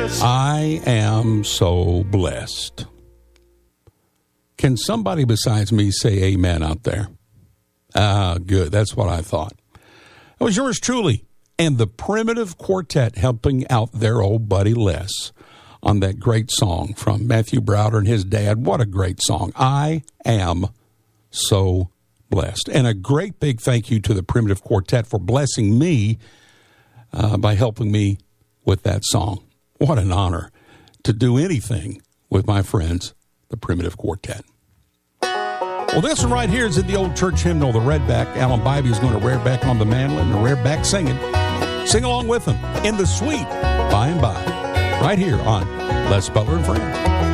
I am so blessed. Can somebody besides me say amen out there? Good. That's what I thought. It was yours truly and the Primitive Quartet helping out their old buddy Les on that great song from Matthew Browder and his dad. What a great song. I am so blessed. And a great big thank you to the Primitive Quartet for blessing me by helping me with that song. What an honor to do anything with my friends, the Primitive Quartet. Well, this one right here is in the old church hymnal, the Redback. Alan Bybee is going to rear back on the mandolin and rear back singing. Sing along with him in the sweet by and by, right here on Les Butler and Friends.